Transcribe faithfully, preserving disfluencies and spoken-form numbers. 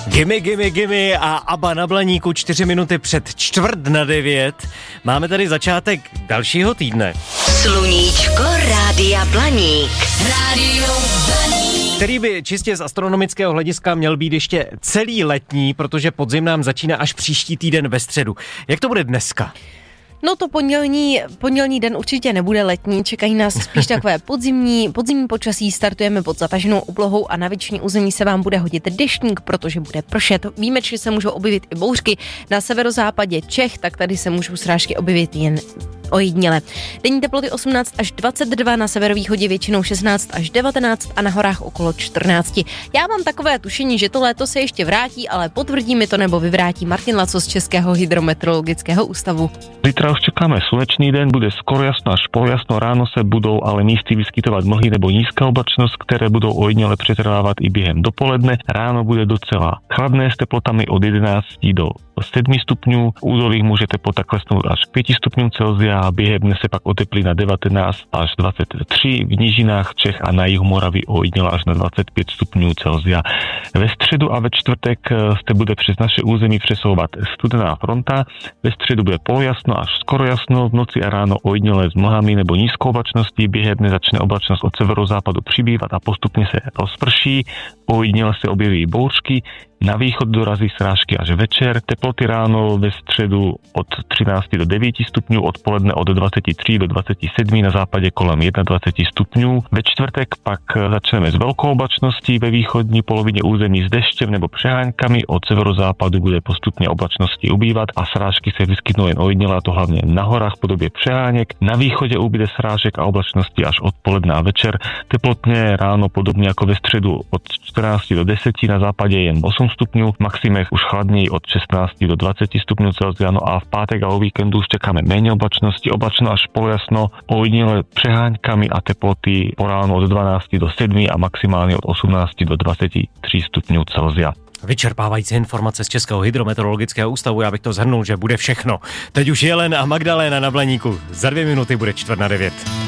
Gimme, gimme, gimme a ABBA na Blaníku čtyři minuty před čtvrt na devět. Máme tady začátek dalšího týdne. Sluníčko Rádia Blaník. Rádio Blaník. Který by čistě z astronomického hlediska měl být ještě celý letní, protože podzim nám začíná až příští týden ve středu. Jak to bude dneska? No to pondělní, pondělní den určitě nebude letní, čekají nás spíš takové podzimní, podzimní počasí, startujeme pod zataženou oblohou a na většině území se vám bude hodit deštník, protože bude pršet. Výjimečně se můžou objevit i bouřky. Na severozápadě Čech, tak tady se můžou srážky objevit jen ojediněle. Denní teploty osmnáct až dvacet dva, na severovýchodě většinou šestnáct až devatenáct a na horách okolo čtrnáct. Já mám takové tušení, že to léto se ještě vrátí, ale potvrdí mi to nebo vyvrátí Martin Laco z Českého hydrometeorologického ústavu. Zítra už čekáme slunečný den, bude skoro jasno až poljasno, ráno se budou ale místy vyskytovat mlhy nebo nízká oblačnost, které budou ojediněle přetrvávat i během dopoledne. Ráno bude docela chladné s teplotami od jedenácti do sedmi stupňů, v údolích může teplota klesnout až k pěti stupňům Celsia a během dne se pak oteplí na devatenáct až dvacet tři, v nížinách Čech a na jihu Moravy ojediněle až na dvacet pět stupňů Celsia. Ve středu a ve čtvrtek se bude přes naše území přesouvat studená fronta, ve středu bude poljasno až skoro jasno, v noci a ráno ojediněle s mlhami nebo nízkou oblačností, během dne začne oblačnost od severozápadu přibývat a postupně se rozprší, ojediněle se objeví bouřky, na východ dorazí srážky až večer, teploty ráno ve středu od třinácti do devíti stupňů, odpoledne od dvacet tři do dvacet sedm, na západě kolem dvacet jedna stupňů. Ve čtvrtek pak začneme s velkou oblačností, ve východní polovině území s deštěm nebo přeháňkami, od severozápadu bude postupně oblačnosti ubývat a srážky se vyskytnou jen ojediněle, a to hlavně na horách v podobě přeháněk. Na východě ubyde srážek a oblačnosti až odpoledne a večer, teplotně ráno podobně jako ve středu od čtrnácti do deseti, na západě jen osm stupňů, v maximech už chladněji od šestnácti do dvaceti stupňů Celsia, no a v pátek a o víkendu už čekáme méně oblačnosti, oblačno až poljasno, ojediněle přeháňkami a teploty po ránu od dvanácti do sedmi a maximálně od osmnácti do dvaceti tří stupňů Celsia. Vyčerpávající informace z Českého hydrometeorologického ústavu, já bych to shrnul, že bude všechno. Teď už Jelen a Magdaléna na Blaníku. Za dvě minuty bude čtvrt na devět.